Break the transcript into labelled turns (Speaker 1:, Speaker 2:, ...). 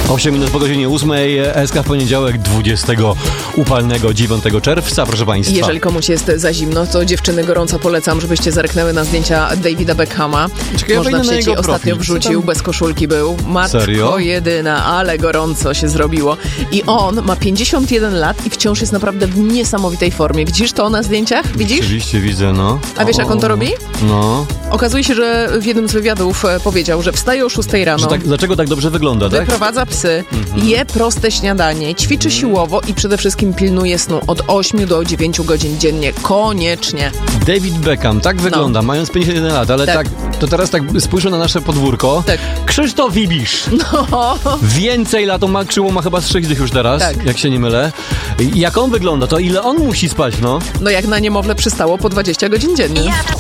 Speaker 1: 8 minut po godzinie 8, SK w poniedziałek 20 upalnego 9 czerwca, proszę Państwa.
Speaker 2: Jeżeli komuś jest za zimno, to dziewczyny gorąco polecam, żebyście zerknęły na zdjęcia Davida Beckhama.
Speaker 1: Czekaj,
Speaker 2: Można w
Speaker 1: na
Speaker 2: sieci
Speaker 1: jego
Speaker 2: ostatnio
Speaker 1: profil.
Speaker 2: wrzucił, bez koszulki był. Matko
Speaker 1: Serio?
Speaker 2: jedyna, ale gorąco się zrobiło. I on ma 51 lat i wciąż jest naprawdę w niesamowitej formie. Widzisz to na zdjęciach? Widzisz?
Speaker 1: Oczywiście widzę, no.
Speaker 2: A wiesz, jak on to robi?
Speaker 1: No.
Speaker 2: Okazuje się, że w jednym z wywiadów powiedział, że wstaje o 6 rano.
Speaker 1: Dlaczego tak dobrze wygląda, tak?
Speaker 2: Wyprowadza psy, je proste śniadanie, ćwiczy siłowo i przede wszystkim pilnuje snu od 8 do 9 godzin dziennie. Koniecznie.
Speaker 1: David Beckham, tak wygląda, mając 51 lat, ale
Speaker 2: Tak.
Speaker 1: to teraz tak spójrzę na nasze podwórko.
Speaker 2: Tak.
Speaker 1: Krzysztof Ibisz.
Speaker 2: No.
Speaker 1: Więcej lat, on ma krzyło, ma chyba z 6 dych już teraz,
Speaker 2: Tak.
Speaker 1: jak się nie mylę. Jak on wygląda, to ile on musi spać, no?
Speaker 2: No jak na niemowlę przystało po 20 godzin dziennie.